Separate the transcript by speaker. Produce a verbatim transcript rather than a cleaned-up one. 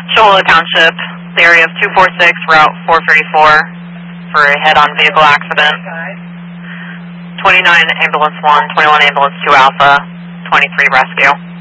Speaker 1: Shola Township, the area of two four six, Route four thirty-four, for a head-on vehicle accident. twenty-nine Ambulance one, twenty-one Ambulance two Alpha, twenty-three Rescue.